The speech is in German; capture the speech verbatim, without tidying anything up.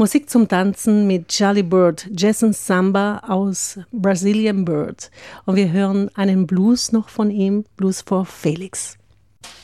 Musik zum Tanzen mit Charlie Bird, Jason Samba aus Brazilian Bird. Und wir hören einen Blues noch von ihm, Blues for Felix.